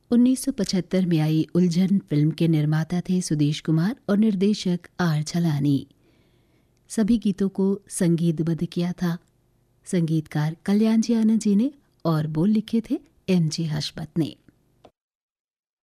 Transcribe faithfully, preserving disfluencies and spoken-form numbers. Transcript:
उन्नीस सौ पचहत्तर में आई उलझन फिल्म के निर्माता थे सुदेश कुमार और निर्देशक आर छलानी। सभी गीतों को संगीतबद्ध किया था संगीतकार कल्याण जी आनंद जी ने और बोल लिखे थे एम जी हशमत ने।